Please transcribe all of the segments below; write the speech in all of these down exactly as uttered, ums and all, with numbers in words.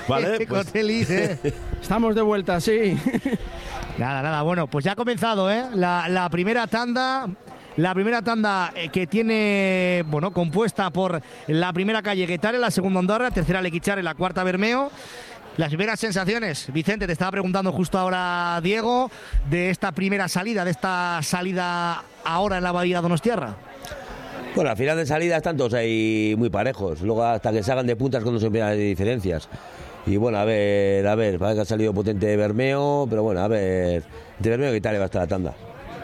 Vale, pues... Cotelis, ¿eh? Estamos de vuelta, sí. Nada, nada, bueno, pues ya ha comenzado, ¿eh? La, la primera tanda... La primera tanda que tiene, bueno, compuesta por la primera calle Guetaria, la segunda Ondara, tercera Lequichare, la cuarta Bermeo. Las primeras sensaciones, Vicente, te estaba preguntando justo ahora Diego, de esta primera salida, de esta salida ahora en la Bahía Donostiarra. Bueno, al final de salida están todos ahí muy parejos, luego hasta que se hagan de puntas cuando se empiezan las diferencias. Y bueno, a ver, a ver, parece que ha salido potente Bermeo, pero bueno, a ver, de Bermeo Guetaria va hasta la tanda.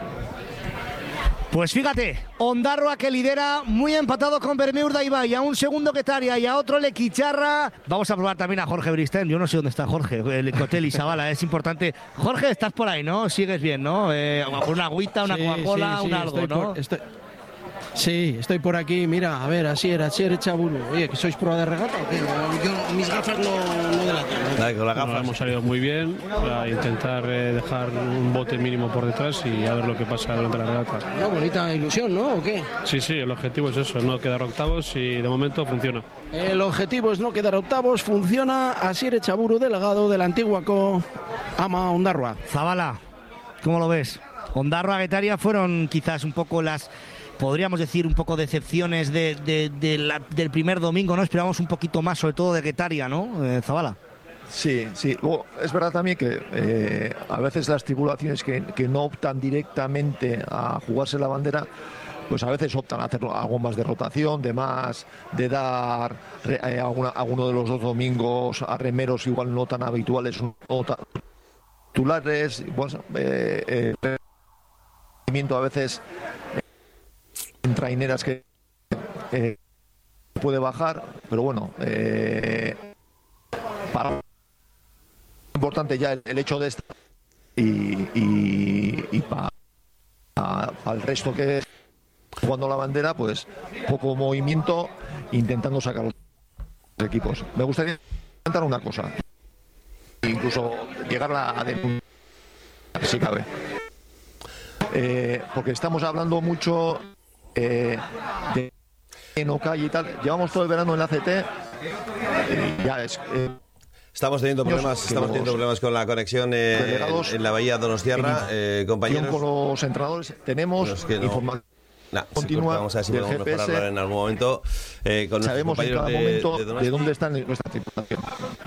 Pues fíjate, Ondarroa que lidera, muy empatado con Bermeo Urdaibai, a un segundo Guetaria y a otro Lequicharra. Vamos a probar también a Jorge Bristén, yo no sé dónde está Jorge, el Cotelis Zavala, es importante. Jorge, estás por ahí, ¿no? Sigues bien, ¿no? Eh, una agüita, una sí, Coca-Cola, sí, sí, un algo, estoy ¿no? Por, estoy... Sí, estoy por aquí, mira, a ver, así era, así era Chaburu. Oye, ¿que sois prueba de regata o qué? Yo, mis gafas no, no delatan. Dale, con las gafas. Bueno, hemos salido muy bien para intentar eh, dejar un bote mínimo por detrás y a ver lo que pasa durante la regata. Una bonita ilusión, ¿no? ¿O qué? Sí, sí, el objetivo es eso, no quedar octavos y de momento funciona. El objetivo es no quedar octavos, funciona. Asier Chaburu, delegado de la antigua Co Ama Ondarroa. Zavala, ¿cómo lo ves? Ondarroa, Guetaria fueron quizás un poco las... podríamos decir un poco decepciones de, de, de la, del primer domingo, ¿no? Esperábamos un poquito más, sobre todo de Guetaria, ¿no, eh, Zavala? Sí, sí. Luego, es verdad también que eh, a veces las tripulaciones que, que no optan directamente a jugarse la bandera, pues a veces optan a hacer algo más de rotación, de más, de dar eh, a, una, a uno de los dos domingos a remeros igual no tan habituales, no tan titulares, pues, eh, eh, a veces en traineras que eh, puede bajar, pero bueno, eh, para importante ya el, el hecho de estar y, y, y para pa, pa el resto que jugando la bandera, pues poco movimiento intentando sacar los equipos. Me gustaría comentar una cosa, incluso llegar a, a de, si cabe, eh, porque estamos hablando mucho Eh, de en Ocalle y tal, llevamos todo el verano en la C T, eh, ya es eh, Estamos teniendo problemas, estamos teniendo problemas con la conexión eh, en, en la Bahía Donostiarra, eh, compañeros. Con los entrenadores tenemos es que no. información nah, continua. Vamos a ver si podemos mejorarlo en algún momento. Eh, con Sabemos en cada de, momento de, de dónde está nuestra tripulación.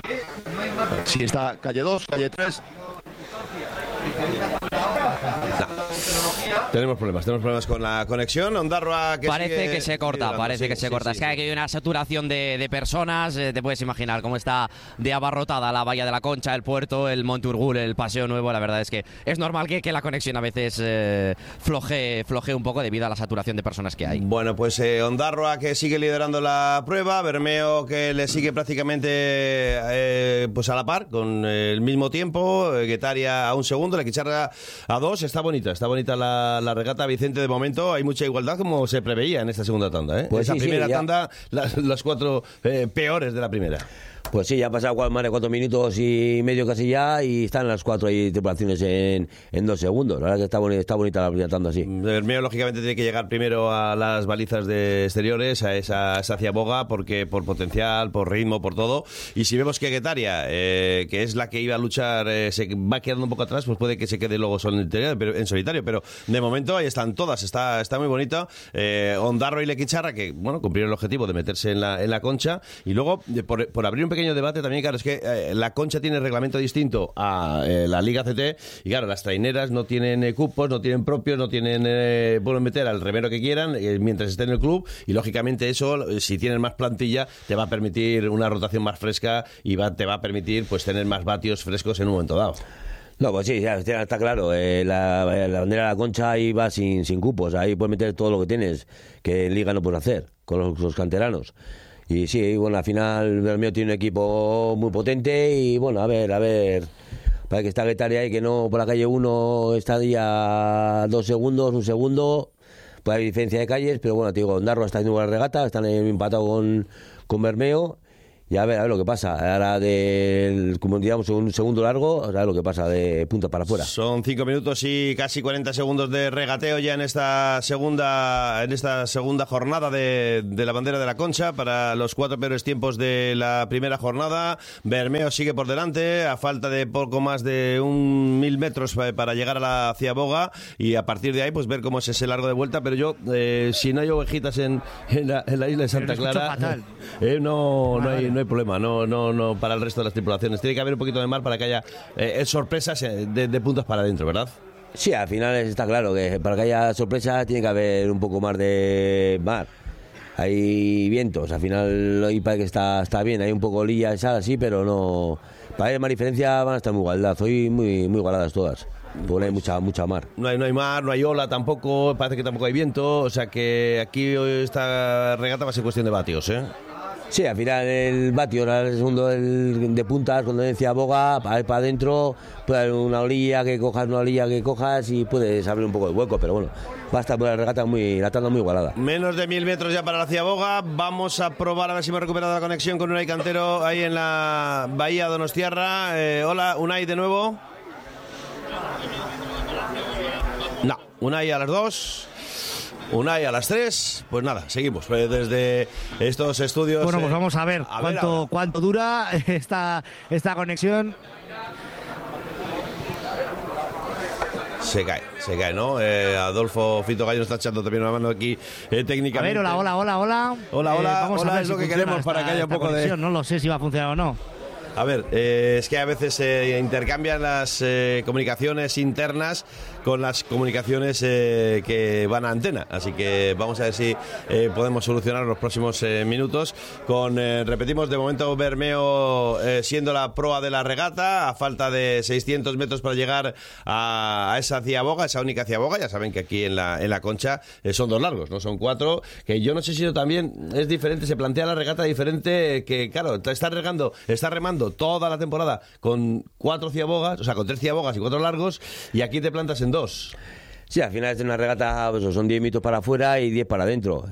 Si está calle dos, calle tres. Nah. Tenemos problemas, tenemos problemas con la conexión. Ondarroa que parece sigue, que se corta, parece sí, que se sí, corta. sí, es que sí. aquí hay una saturación de, de personas. Eh, te puedes imaginar cómo está de abarrotada la Bahía de la Concha, el puerto, el Monte Urgul, el Paseo Nuevo. La verdad es que es normal que, que la conexión a veces eh, floje, floje un poco debido a la saturación de personas que hay. Bueno, pues eh, Ondarroa que sigue liderando la prueba, Bermeo que le sigue prácticamente eh, pues a la par, con el mismo tiempo, eh, Guetaria a un segundo, Lequicharra a dos. Está bonita, está bonita la, la regata, Vicente. De momento hay mucha igualdad como se preveía en esta segunda tanda, ¿eh? Pues esa sí, primera sí, tanda, las, las cuatro eh, peores de la primera. Pues sí, ya ha pasado más de cuatro minutos y medio casi ya, y están las cuatro ahí tripulaciones en, en dos segundos. La verdad que está, boni- está bonita la primera tanda así. Bermeo lógicamente tiene que llegar primero a las balizas de exteriores, a esa, a esa ciaboga, porque por potencial, por ritmo, por todo. Y si vemos que Guetaria, eh, que es la que iba a luchar, eh, se va quedando un poco atrás, pues puede que se quede luego solo en, interior, pero, en solitario. Pero de momento ahí están todas, está, está muy bonita. Eh, Ondarroa y Lequicharra, que bueno, cumplieron el objetivo de meterse en la, en la Concha. Y luego, de, por, por abrir un pequeño debate también, claro, es que eh, la Concha tiene reglamento distinto a eh, la Liga C T, y claro, las traineras no tienen eh, cupos, no tienen propios, no tienen, eh, pueden meter al remero que quieran eh, mientras esté en el club, y lógicamente eso, eh, si tienen más plantilla, te va a permitir una rotación más fresca y va, te va a permitir pues tener más vatios frescos en un momento dado. No, pues sí, ya está, está claro. Eh, la, la bandera de la Concha ahí va sin, sin cupos. Ahí puedes meter todo lo que tienes, que en Liga no puedes hacer, con los, los canteranos. Y sí, bueno, al final Bermeo tiene un equipo muy potente y bueno, a ver, a ver. Para que está Guetaria y que no por la calle uno está ahí a dos segundos, un segundo. Pues hay diferencia de calles, pero bueno, te digo, Ondarroa está haciendo una regata, están empatados con, con Bermeo. Y a ver, a ver lo que pasa. Ahora, del, como digamos, un segundo largo, a ver lo que pasa de punta para afuera. Son cinco minutos y casi cuarenta segundos de regateo ya en esta segunda en esta segunda jornada de, de la bandera de la Concha para los cuatro peores tiempos de la primera jornada. Bermeo sigue por delante, a falta de poco más de un mil metros para llegar a la Ciaboga, y a partir de ahí, pues ver cómo es ese largo de vuelta. Pero yo, eh, si no hay ovejitas en, en, la, en la isla de Santa Clara, eh, no, no hay... No hay problema, no, no, no para el resto de las tripulaciones. Tiene que haber un poquito de mar para que haya eh, sorpresas de, de puntos para adentro, ¿verdad? Sí, al final está claro que para que haya sorpresas tiene que haber un poco más de mar. Hay vientos, al final hoy parece que está, está bien, hay un poco lilla y sal así, pero no. Para haber más diferencia van a estar muy igualdad, hoy muy, muy igualadas todas. Porque hay mucha, mucha mar. No hay, no hay mar, no hay ola tampoco, parece que tampoco hay viento, o sea que aquí hoy esta regata va a ser cuestión de vatios, ¿eh? Sí, al final el vatio, el segundo el de puntas, cuando decía boga, para ir para adentro, puede haber una orilla que cojas, una orilla que cojas y puedes abrir un poco de hueco, pero bueno, va a estar la regata muy, la tanda muy igualada. Menos de mil metros ya para la Ciaboga, vamos a probar a ver si hemos recuperado la conexión con Unai Cantero ahí en la bahía Donostiarra. Eh, hola, Unai de nuevo. No, Unai a las dos. Unai a las tres, pues nada, seguimos pues desde estos estudios. Bueno, pues vamos a ver a cuánto, ver cuánto dura esta, esta conexión. Se cae, se cae, ¿no? Eh, Adolfo Fito Gallo nos está echando también una mano aquí eh, técnicamente. A ver, hola, hola, hola, hola. Hola, hola, eh, vamos hola, a ver es si lo que funciona queremos para esta, que haya un poco conexión. de... No lo sé si va a funcionar o no. A ver, eh, es que a veces se eh, intercambian las eh, comunicaciones internas con las comunicaciones eh, que van a antena, así que vamos a ver si eh, podemos solucionar los próximos eh, minutos con, eh, repetimos, de momento Bermeo eh, siendo la proa de la regata, a falta de seiscientos metros para llegar a, a esa Ciaboga, esa única Ciaboga. Ya saben que aquí en la, en la Concha eh, son dos largos, no son cuatro, que yo no sé si también es diferente, se plantea la regata diferente, que claro, está regando, está remando toda la temporada con cuatro ciabogas, o sea, con tres ciabogas y cuatro largos, y aquí te plantas en dos. Sí, al final es una regata, pues, son diez minutos para afuera y diez para adentro.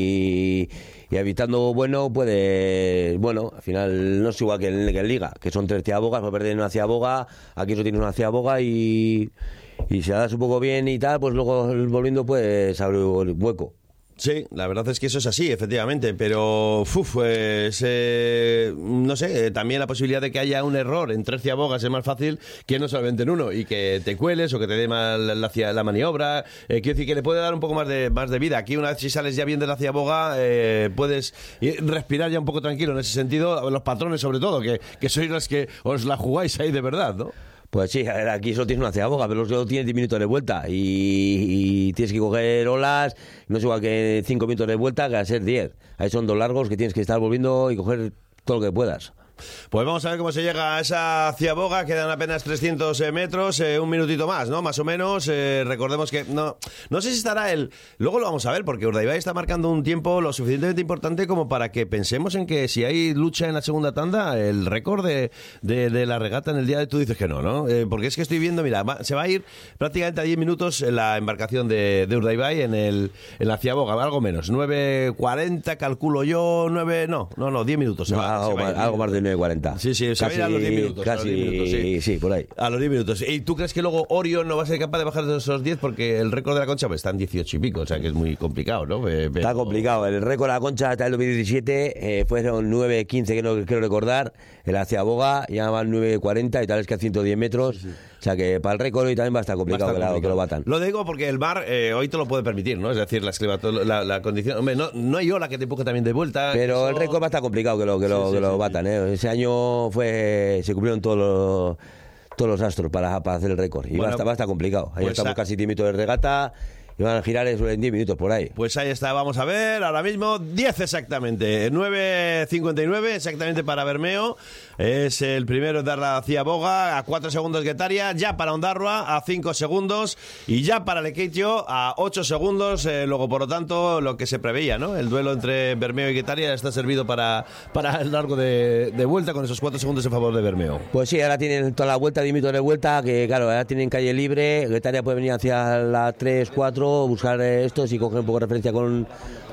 Y, y habitando bueno, puede. Bueno, al final no es igual que en, que en Liga, que son tres ciabogas, para perder una ciaboga, aquí solo tienes una ciaboga y, y si la das un poco bien y tal, pues luego volviendo, pues abre el hueco. Sí, la verdad es que eso es así, efectivamente, pero uf, pues eh, no sé, eh, también la posibilidad de que haya un error en tres ciabogas es más fácil que no solamente en uno, y que te cueles o que te dé mal la, la maniobra. Eh, quiero decir que le puede dar un poco más de más de vida. Aquí una vez si sales ya bien de la ciaboga, eh, puedes respirar ya un poco tranquilo en ese sentido, los patrones sobre todo, que, que sois los que os la jugáis ahí de verdad, ¿no? Pues sí, a ver, aquí solo tienes una ciaboga, pero solo tienes diez minutos de vuelta y, y tienes que coger olas, no es igual que cinco minutos de vuelta que a ser diez. Ahí son dos largos que tienes que estar volviendo y coger todo lo que puedas. Pues vamos a ver cómo se llega a esa Ciaboga, quedan apenas trescientos metros, eh, un minutito más, ¿no? Más o menos, eh, recordemos que no no sé si estará el... Luego lo vamos a ver, porque Urdaibai está marcando un tiempo lo suficientemente importante como para que pensemos en que si hay lucha en la segunda tanda, el récord de, de, de la regata en el día de tú dices que no, ¿no? Eh, porque es que estoy viendo, mira, va, se va a ir prácticamente a diez minutos en la embarcación de, de Urdaibai en, el, en la Ciaboga, algo menos, nueve cuarenta calculo yo, nueve, no, no, no, diez minutos. Se No, va, algo, se va más, algo más de nueve cuarenta. Sí, sí, se va a ir a los diez minutos. Casi, a los diez minutos, sí. sí, por ahí. A los diez minutos. ¿Y tú crees que luego Orion no va a ser capaz de bajar de esos diez? Porque el récord de la Concha pues, está en dieciocho y pico, o sea que es muy complicado, ¿no? Pero... Está complicado. El récord de la Concha hasta el dos mil diecisiete eh, fueron nueve quince, que no quiero recordar. En la Ciaboga ya van nueve cuarenta y tal vez que a ciento diez metros. Sí, sí. O sea que para el récord hoy también va a estar complicado, va a estar complicado. Que, lo, que lo batan. Lo digo porque el mar eh, hoy te lo puede permitir, ¿no? Es decir, la, la, la condición... Hombre, no, no hay ola que te empuje también de vuelta. Pero eso... el récord va a estar complicado que lo, que sí, lo, sí, que lo sí, batan, sí. ¿eh? Ese año fue se cumplieron todos los, todos los astros para, para hacer el récord. Y bueno, va, a estar, va a estar complicado. Ahí pues estamos a... casi diez minutos de regata. Y van a girar eso en diez minutos por ahí. Pues ahí está, vamos a ver, ahora mismo diez exactamente, nueve cincuenta y nueve exactamente para Bermeo. Es el primero en dar la Ciaboga a cuatro segundos Guetaria, ya para Ondarroa a cinco segundos y ya para Lekeitio a ocho segundos. Eh, luego, por lo tanto, lo que se preveía, ¿no? El duelo entre Bermeo y Guetaria está servido para, para el largo de, de vuelta con esos cuatro segundos en favor de Bermeo. Pues sí, ahora tienen toda la vuelta, diez minutos de vuelta, que claro, ahora tienen calle libre. Guetaria puede venir hacia la tres, cuatro, buscar estos y coger un poco de referencia con,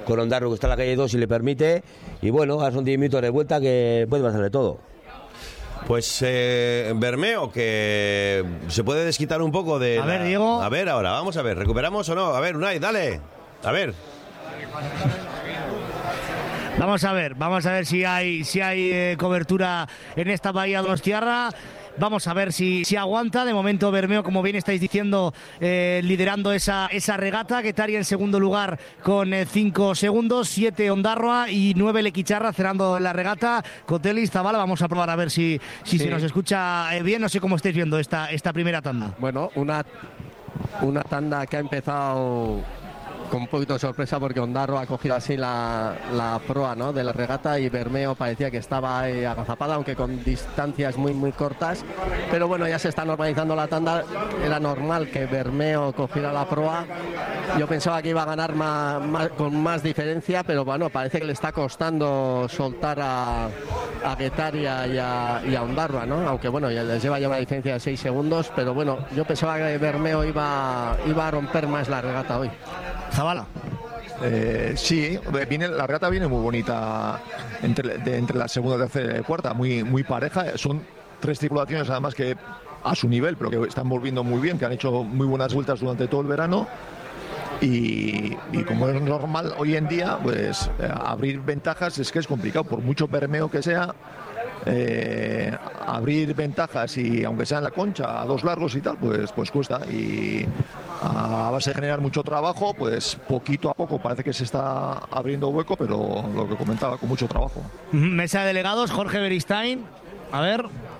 con Ondarro, que está en la calle dos, si le permite. Y bueno, ahora son diez minutos de vuelta que puede pasar de todo. Pues eh, Bermeo, que se puede desquitar un poco de... A la... ver, Diego. A ver, ahora, vamos a ver, ¿recuperamos o no? A ver, Unai, dale. A ver. Vamos a ver, vamos a ver si hay si hay eh, cobertura en esta bahía Donostiarra. Vamos a ver si, si aguanta. De momento Bermeo, como bien estáis diciendo, eh, liderando esa, esa regata. Guetaria en segundo lugar con cinco eh, segundos, siete Ondarroa y nueve Lequicharra cerrando la regata. Cotelis, Zabala, vamos a probar a ver si, si sí. se nos escucha eh, bien. No sé cómo estáis viendo esta, esta primera tanda. Bueno, una, una tanda que ha empezado con un poquito de sorpresa porque Ondarroa ha cogido así la, la proa, ¿no?, de la regata, y Bermeo parecía que estaba ahí agazapada, aunque con distancias muy muy cortas, pero bueno, ya se está normalizando la tanda. Era normal que Bermeo cogiera la proa. Yo pensaba que iba a ganar más, más, con más diferencia, pero bueno, parece que le está costando soltar a, a Guetaria y a, y a Ondarroa, ¿no?, aunque bueno, ya les lleva ya una diferencia de seis segundos, pero bueno, yo pensaba que Bermeo iba, iba a romper más la regata hoy. Zabala. Eh, sí, viene, la regata viene muy bonita entre, de, entre la segunda, tercera y cuarta, muy, muy pareja. Son tres tripulaciones además que a su nivel, pero que están volviendo muy bien, que han hecho muy buenas vueltas durante todo el verano. Y, y como es normal hoy en día, pues eh, abrir ventajas es que es complicado, por mucho Bermeo que sea. Eh, abrir ventajas, y aunque sea en la concha a dos largos y tal, pues, pues cuesta, y a base de generar mucho trabajo, pues poquito a poco parece que se está abriendo hueco, pero lo que comentaba, con mucho trabajo. Mesa de delegados, Jorge Beristain, a ver.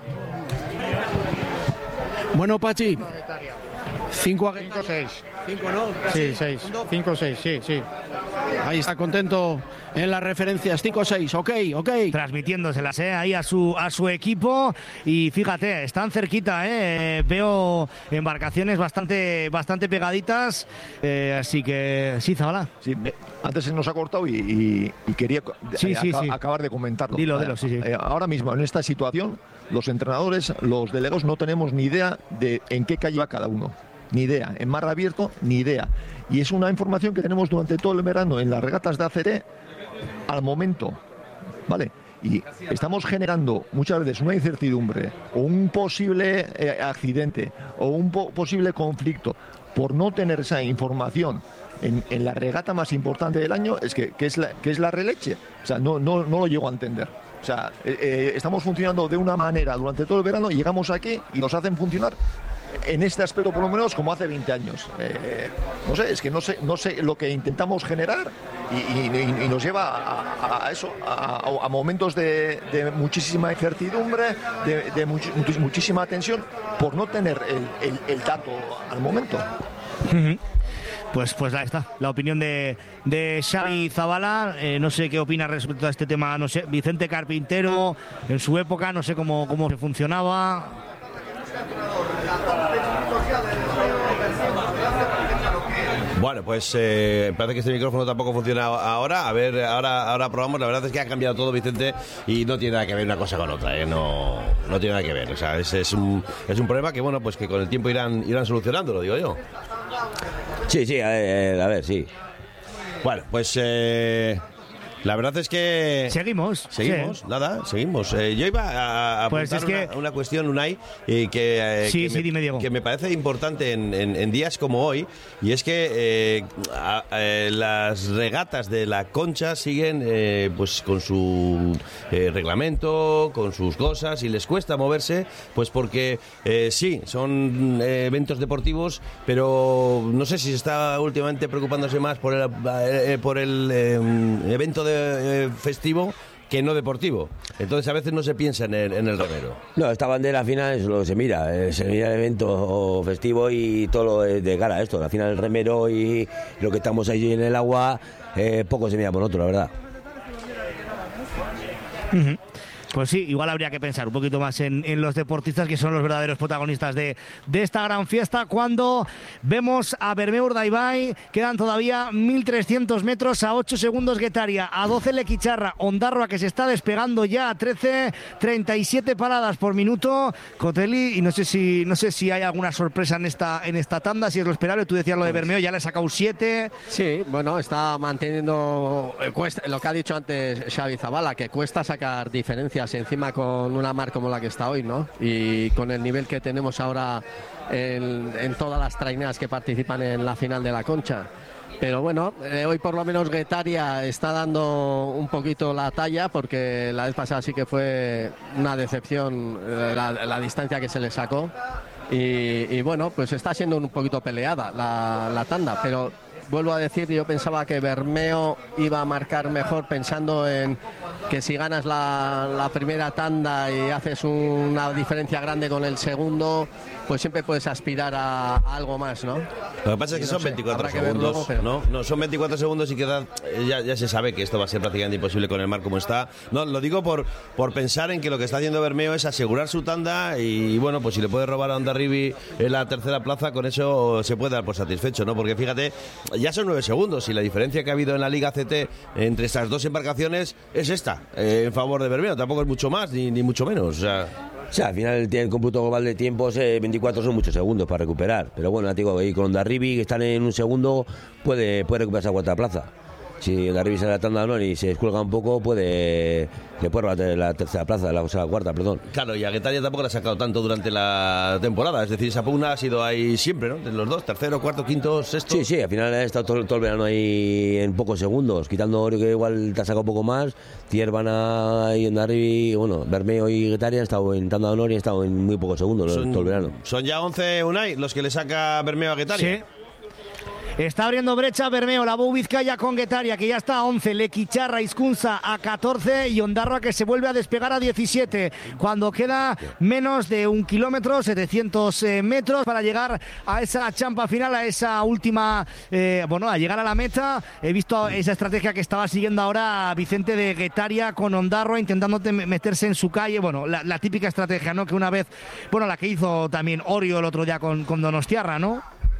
Bueno, Pachi, cinco a seis. cinco, ¿no? Sí, seis. cinco seis, sí, sí. Ahí está contento en las referencias, cinco seis, ok, ok. Transmitiéndoselas eh, ahí a su a su equipo, y fíjate, están cerquita, eh. Veo embarcaciones bastante bastante pegaditas, eh, así que sí, Zabala. Sí, antes se nos ha cortado y, y, y quería sí, eh, sí, aca sí. acabar de comentarlo. Dilo, dilo, sí, sí. Eh, ahora mismo, en esta situación, los entrenadores, los delegados, no tenemos ni idea de en qué calle va cada uno. Ni idea, en mar abierto, ni idea. Y es una información que tenemos durante todo el verano en las regatas de A C E R al momento, ¿vale? Y estamos generando muchas veces una incertidumbre o un posible eh, accidente o un po posible conflicto por no tener esa información en, en la regata más importante del año, es que, que, es, la, que es la releche. O sea, no, no, no lo llego a entender. O sea, eh, eh, estamos funcionando de una manera durante todo el verano, y llegamos aquí y nos hacen funcionar en este aspecto por lo menos como hace veinte años. Eh, no sé, es que no sé, no sé lo que intentamos generar, y, y, y nos lleva a, a eso, a, a momentos de, de muchísima incertidumbre, de, de much, muchísima tensión, por no tener el, el, el dato al momento. Uh-huh. Pues, pues ahí está, la opinión de, de Xavi Zabala. Eh, no sé qué opina respecto a este tema, no sé, Vicente Carpintero, en su época, no sé cómo, cómo se funcionaba. Bueno, pues eh, parece que este micrófono tampoco funciona ahora. A ver, ahora, ahora probamos. La verdad es que ha cambiado todo, Vicente, y no tiene nada que ver una cosa con otra, ¿eh? No, no tiene nada que ver. O sea, es, es, un, es un problema que, bueno, pues que con el tiempo irán, irán solucionando, lo digo yo. Sí, sí, a ver, a ver sí. Bueno, pues eh, la verdad es que... Seguimos. Seguimos, sí. nada, seguimos. Eh, yo iba a, a pues apuntar es que... una, una cuestión, Unai, eh, que, eh, sí, que, sí, me, dime, Diego. que me parece importante en, en, en días como hoy, y es que eh, a, a, las regatas de la Concha siguen eh, pues con su eh, reglamento, con sus cosas, y les cuesta moverse, pues porque eh, sí, son eh, eventos deportivos, pero no sé si se está últimamente preocupándose más por el, eh, por el eh, evento de, eh, festivo que no deportivo. Entonces a veces no se piensa en el, en el remero. No, esta bandera al final es lo que se mira, eh, se mira el evento festivo y todo lo de, de cara a esto. Al final el remero y lo que estamos allí en el agua, eh, poco se mira por otro, la verdad. Uh-huh. Pues sí, igual habría que pensar un poquito más en, en los deportistas que son los verdaderos protagonistas de, de esta gran fiesta. Cuando vemos a Bermeo Urdaibai, quedan todavía mil trescientos metros, a ocho segundos Guetaria, a doce Lequicharra, Ondarroa que se está despegando ya a trece, treinta y siete paradas por minuto. Cotelli, y no sé si no sé si hay alguna sorpresa en esta en esta tanda, si es lo esperable. Tú decías lo de Bermeo, ya le ha sacado siete. Sí, bueno, está manteniendo cuesta, lo que ha dicho antes Xavi Zabala, que cuesta sacar diferencias encima con una mar como la que está hoy, ¿no? Y con el nivel que tenemos ahora en, en todas las traineras que participan en la final de la Concha. Pero bueno, eh, hoy por lo menos Guetaria está dando un poquito la talla, porque la vez pasada sí que fue una decepción eh, la, la distancia que se le sacó. Y, y bueno, pues está siendo un poquito peleada la, la tanda, pero vuelvo a decir, yo pensaba que Bermeo iba a marcar mejor, pensando en que si ganas la, la primera tanda y haces una diferencia grande con el segundo, pues siempre puedes aspirar a, a algo más, ¿no? Lo que pasa es que Y no son sé, veinticuatro habrá que ver segundos, luego, pero- ¿no? No, son veinticuatro segundos y queda, ya, ya se sabe que esto va a ser prácticamente imposible con el mar como está. No, lo digo por, por pensar en que lo que está haciendo Bermeo es asegurar su tanda y, bueno, pues si le puede robar a Hondarribi en la tercera plaza, con eso se puede dar por satisfecho, ¿no? Porque fíjate, ya son nueve segundos y la diferencia que ha habido en la Liga C T entre estas dos embarcaciones es esta, eh, en favor de Bermeo. Tampoco es mucho más ni, ni mucho menos, o sea... O sea, al final el cómputo global de tiempos, eh, veinticuatro son muchos segundos para recuperar. Pero bueno, ya te digo, ahí con Ondarribi, que están en un segundo, puede, puede recuperarse a cuarta plaza. Si Ondarribi sale a la tanda de honor y se descuelga un poco, puede le puede robar la tercera plaza, la, o sea, la cuarta, perdón. Claro, y a Guetaria tampoco le ha sacado tanto durante la temporada. Es decir, esa pugna ha sido ahí siempre, ¿no? De los dos, tercero, cuarto, quinto, sexto. Sí, sí, al final ha estado todo, todo el verano ahí en pocos segundos, quitando Orio, que igual te ha sacado un poco más. Tierbana y Ondarribi, bueno, Bermeo y Guetaria han estado en tanda de honor y han estado en muy pocos segundos Son, todo el verano. son ya once Unai los que le saca Bermeo a Guetaria. Sí. Está abriendo brecha Bermeo, la Bou Vizcaya con Guetaria, que ya está a once, Lequicharra, Iscunza a catorce y Ondarroa, que se vuelve a despegar a diecisiete, cuando queda menos de un kilómetro, setecientos eh, metros para llegar a esa champa final, a esa última, eh, bueno, a llegar a la meta. He visto esa estrategia que estaba siguiendo ahora Vicente de Guetaria con Ondarroa, intentando te- meterse en su calle, bueno, la, la típica estrategia, ¿no? Que una vez, bueno, la que hizo también Orio el otro día con, con Donostiarra, ¿no?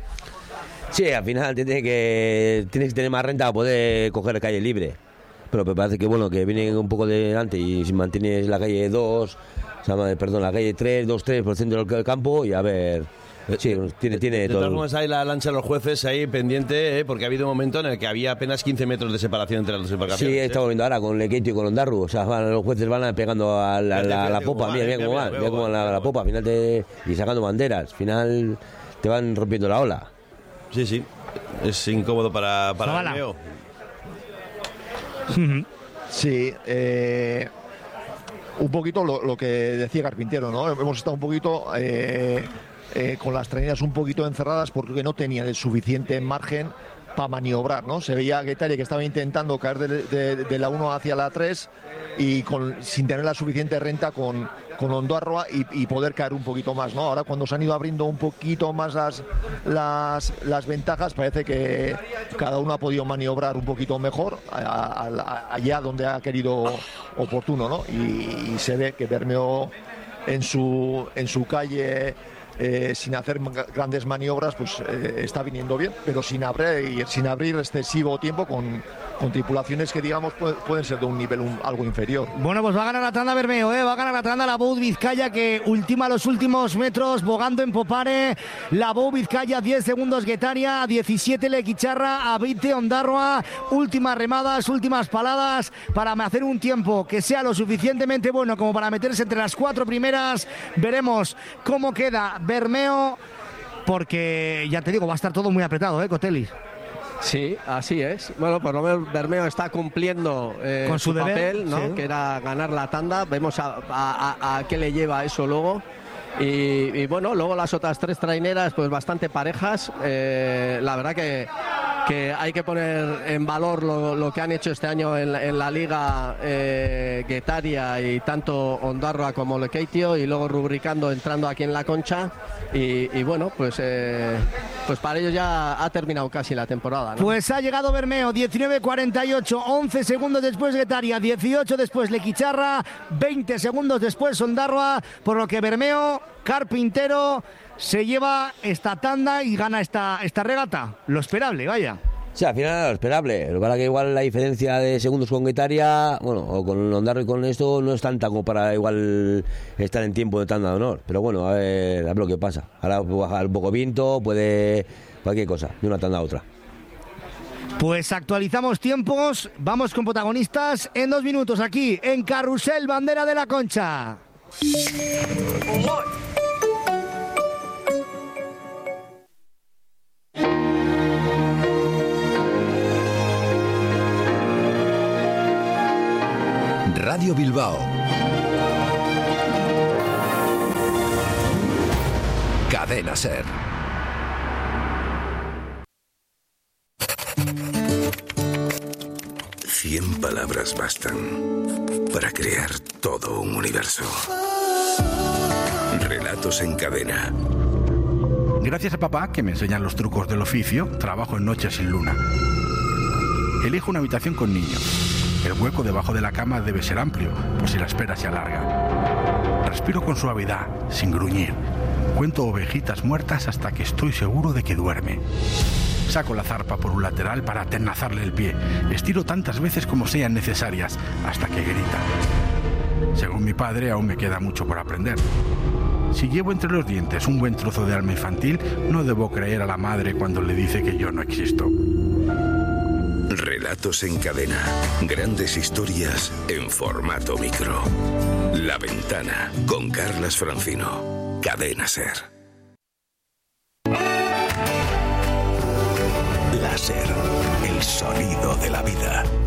Sí, al final tiene que, tienes que tener más renta para poder coger calle libre. Pero me parece que bueno, que viene un poco de delante y si mantienes la calle dos, o sea, perdón, la calle tres, dos, tres por el centro del campo y a ver. Sí, tiene, tiene De todo. todas formas, hay la lancha de los jueces ahí pendiente, ¿eh? Porque ha habido un momento en el que había apenas quince metros de separación entre las dos embarcaciones. Sí, ¿eh? estamos viendo ahora con Lequeito y con Ondarru. O sea, van- los jueces van pegando a la, la- la popa. Mira, mira cómo van, mira cómo van la, la popa. Al final te, y sacando banderas. Al final te van rompiendo la ola. Sí, sí. Es incómodo para, para Zabala. Bermeo. Sí, eh, un poquito lo, lo que decía Carpintero, ¿no? Hemos estado un poquito eh, eh, con las traineras un poquito encerradas porque no tenían el suficiente margen para maniobrar, ¿no? Se veía a Guetaria que estaba intentando caer de, de- de la uno hacia la tres y con, sin tener la suficiente renta con, con Ondarroa y, y poder caer un poquito más, ¿no? Ahora cuando se han ido abriendo un poquito más las, las, las ventajas, parece que cada uno ha podido maniobrar un poquito mejor a- a- a- allá donde ha querido oportuno, ¿no? Y, y se ve que Bermeo en su, en su calle, eh, sin hacer ma- grandes maniobras, pues eh, está viniendo bien, pero sin abrir, sin abrir excesivo tiempo con, con tripulaciones que digamos pu- pueden ser de un nivel un- algo inferior. Bueno, pues va a ganar la tanda Bermeo, ¿eh? Va a ganar la tanda la Bou Vizcaya, que ultima los últimos metros, bogando en Popare. La Bou Vizcaya, diez segundos Guetaria, a diecisiete Lequicharra, a veinte Ondarroa. Últimas remadas, últimas paladas para hacer un tiempo que sea lo suficientemente bueno como para meterse entre las cuatro primeras. Veremos cómo queda Bermeo, porque ya te digo, va a estar todo muy apretado, ¿eh, Cotelli? Sí, así es. Bueno, por lo menos Bermeo está cumpliendo eh, Con su deber, papel, ¿no? sí. Que era ganar la tanda. Vemos a, a- a- a qué le lleva eso luego. Y, y bueno, luego las otras tres traineras, pues bastante parejas. Eh, la verdad que que hay que poner en valor lo, lo que han hecho este año en, en la Liga eh, Guetaria y tanto Ondarroa como Lekeitio, y luego rubricando, entrando aquí en la Concha. Y, y bueno, pues, eh, pues para ellos ya ha terminado casi la temporada, ¿no? Pues ha llegado Bermeo, diecinueve cuarenta y ocho, once segundos después Guetaria, dieciocho después Lequicharra, veinte segundos después Ondarroa, por lo que Bermeo, Carpintero, se lleva esta tanda y gana esta, esta regata. Lo esperable, vaya. Sí, al final era lo esperable. Lo que pasa es que igual la diferencia de segundos con Guetaria, bueno, o con Ondarroa y con esto, no es tanta como para igual estar en tiempo de tanda de honor. Pero bueno, a ver, a ver lo que pasa. Ahora puede bajar un poco viento, puede cualquier cosa, de una tanda a otra. Pues actualizamos tiempos, vamos con protagonistas en dos minutos aquí en Carrusel Bandera de la Concha. Radio Bilbao. Cadena Ser. Cien palabras bastan para crear todo un universo. Relatos en cadena. Gracias a papá, que me enseñan los trucos del oficio, trabajo en noches sin luna. Elijo una habitación con niños. El hueco debajo de la cama debe ser amplio, por si la espera se alarga. Respiro con suavidad, sin gruñir. Cuento ovejitas muertas hasta que estoy seguro de que duerme. Saco la zarpa por un lateral para aternazarle el pie. Estiro tantas veces como sean necesarias, hasta que grita. Según mi padre, aún me queda mucho por aprender. Si llevo entre los dientes un buen trozo de alma infantil, no debo creer a la madre cuando le dice que yo no existo. Relatos en cadena. Grandes historias en formato micro. La Ventana, con Carlas Francino. Cadena Ser. Láser, el sonido de la vida.